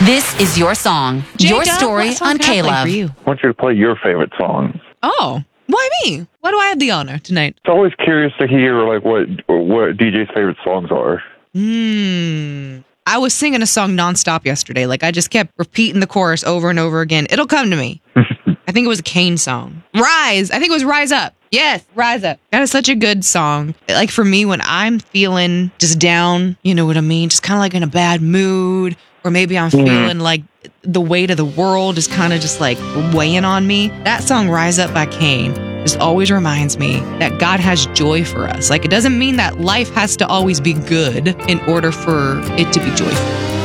This is your song, your Jacob, story what song on can I play K-Love. for you? I want you to play your favorite song. Oh, why me? Why do I have the honor tonight? It's always curious to hear like what DJ's favorite songs are. I was singing a song nonstop yesterday. Like, I just kept repeating the chorus over and over again. It'll come to me. I think it was a Kane song. Rise. I think it was Rise Up. Yes, Rise Up. That is such a good song. Like, for me, when I'm feeling just down, you know what I mean? Just kind of like in a bad mood, or maybe I'm feeling like the weight of the world is kind of just like weighing on me. That song, Rise Up by Kane, just always reminds me that God has joy for us. Like, it doesn't mean that life has to always be good in order for it to be joyful.